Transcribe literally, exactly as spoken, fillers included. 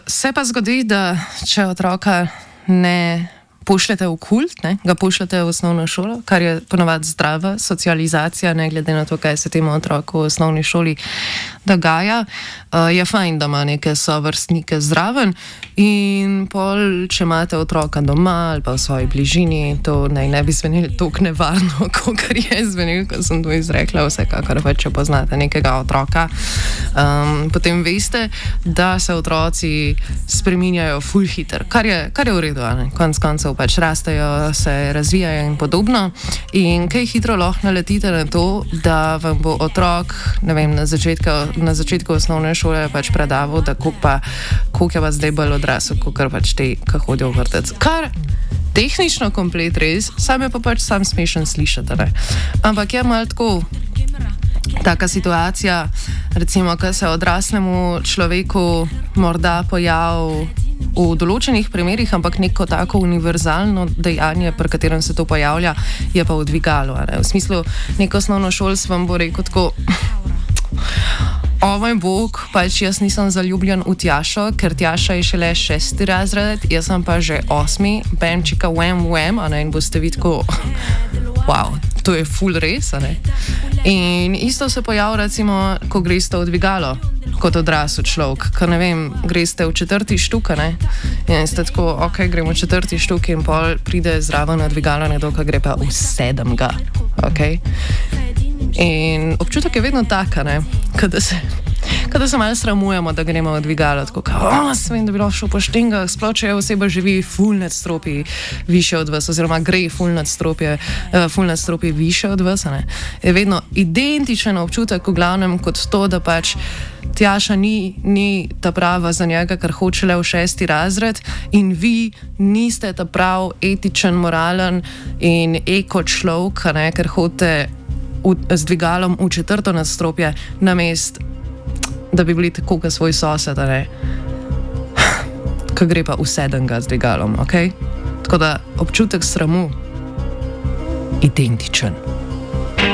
se pa zgodi, da če otroka ne pošljete v kult, ne, ga pošljete v osnovno šolo, kar je ponovadi zdrava socializacija, ne glede na to, kaj se temu otroku v osnovni šoli dogaja, uh, je fajn, da ima neke sovrstnike zraven in pol, če imate otroka doma ali pa v svoji bližini, to naj ne bi zvenelo toliko nevarno, kot je zvenelo, ko sem to izrekla, vsekakor pa, če poznate nekega otroka, um, potem veste, da se otroci spreminjajo ful hiter, kar je, kar je v redu, ne, konc koncev pač rastejo, se razvijajo in podobno. In kaj hitro lahko naletite na to, da vam bo otrok, ne vem, na začetku, na začetku osnovne šole pač predaval, da koliko pa, koliko je pa zdaj bolj odrasel, kot pač te, ki hodijo v vrtec. Kar tehnično komplet res, sam je pa pač sam smešen slišati, ne. Ampak je malo tako, taka situacija, recimo, ko se odraslemu človeku morda pojavi v določenih primerih, ampak neko tako univerzalno dejanje, pri katerem se to pojavlja, je pa v dvigalu. V smislu, neko osnovno šolstvo vam bo rekel tako, o moj bog, pač jaz nisem zaljubljen v Tjašo, ker Tjaša je šele šesti razred, jaz sem pa že osmi, benčika, wham, wham, a ne, in boste vi tako, wow, to je ful res, a ne. In isto se pojavlja, recimo, ko greste v dvigalo, kot odrasel človek, ker ne vem, greste v četrti štuk, ne, in ste tako, ok, gremo v četrti štuk in pol pride zraven na dvigalo nekdo, ki gre pa v sedemga, ok. In občutek je vedno taka, ne, kada se, kada se malo sramujemo, da gremo v dvigalo, tako kao, o, svem, da bi lahko šel po štengah, sploh če oseba živi ful nadstropji više od vas, oziroma gre ful nadstropje, uh, ful nadstropje više od vas, ne, je vedno identičen občutek, v glavnem, kot to, da pač Tjaša ni, ni ta prava za njega, ker hoče le v šesti razred in vi niste ta prav etičen, moralen in eko človek, ne, ker hodite z dvigalom v četrto nadstropje, namest, da bi bili tako kot svoj sosed, ne, ko gre pa v sedemga z dvigalom, ok? Tako da občutek sramu identičen.